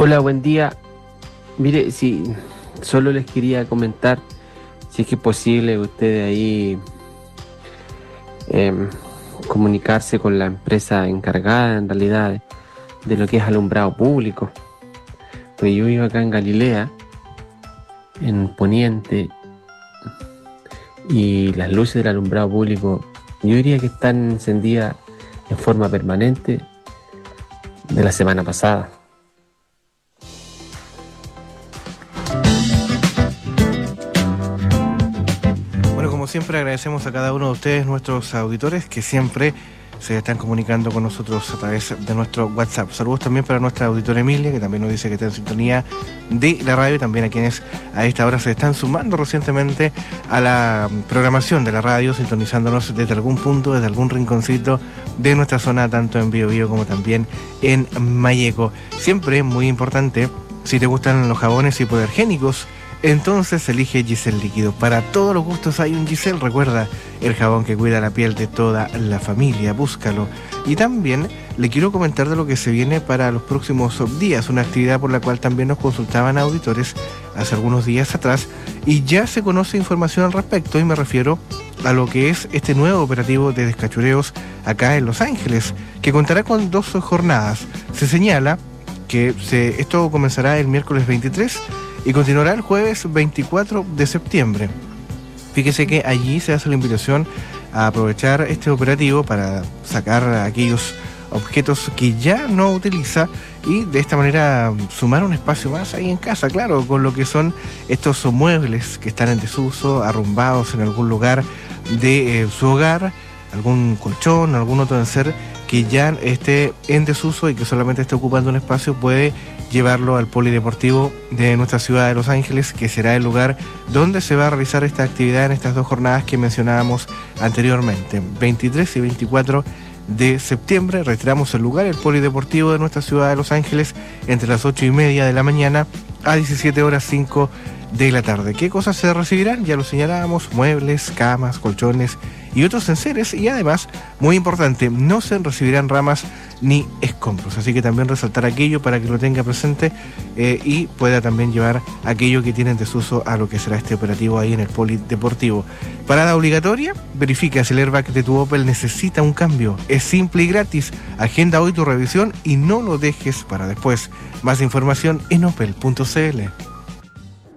Hola, buen día. Mire, si solo les quería comentar, si es que es posible ustedes ahí em, comunicarse con la empresa encargada en realidad de lo que es alumbrado público. Pues yo vivo acá en Galilea, en Poniente, y las luces del alumbrado público yo diría que están encendidas en forma permanente de la semana pasada. Bueno, como siempre agradecemos a cada uno de ustedes, nuestros auditores, que siempre se están comunicando con nosotros a través de nuestro WhatsApp. Saludos también para nuestra auditora Emilia, que también nos dice que está en sintonía de la radio, y también a quienes a esta hora se están sumando recientemente a la programación de la radio, sintonizándonos desde algún punto, desde algún rinconcito de nuestra zona, tanto en Biobío como también en Malleco. Siempre muy importante, si te gustan los jabones hipoalergénicos, entonces elige Giselle Líquido. Para todos los gustos hay un Giselle. Recuerda, el jabón que cuida la piel de toda la familia. Búscalo. Y también le quiero comentar de lo que se viene para los próximos días. Una actividad por la cual también nos consultaban auditores hace algunos días atrás. Y ya se conoce información al respecto. Y me refiero a lo que es este nuevo operativo de descachureos acá en Los Ángeles, que contará con 2 jornadas. Se señala que esto comenzará el miércoles 23 y continuará el jueves 24 de septiembre. Fíjese que allí se hace la invitación a aprovechar este operativo para sacar aquellos objetos que ya no utiliza y de esta manera sumar un espacio más ahí en casa, claro, con lo que son estos muebles que están en desuso, arrumbados en algún lugar de su hogar, algún colchón, algún otro enser que ya esté en desuso y que solamente esté ocupando un espacio, puede llevarlo al polideportivo de nuestra ciudad de Los Ángeles, que será el lugar donde se va a realizar esta actividad en estas 2 jornadas que mencionábamos anteriormente, 23 y 24 de septiembre. Reiteramos el lugar, el polideportivo de nuestra ciudad de Los Ángeles, entre las 8:30 de la mañana a 17:05 de la tarde. ¿Qué cosas se recibirán? Ya lo señalábamos: muebles, camas, colchones y otros enseres, y además, muy importante, no se recibirán ramas ni escombros, así que también resaltar aquello para que lo tenga presente y pueda también llevar aquello que tiene en desuso a lo que será este operativo ahí en el polideportivo. Parada obligatoria: verifica si el airbag de tu Opel necesita un cambio. Es simple y gratis. Agenda hoy tu revisión y no lo dejes para después. Más información en opel.cl.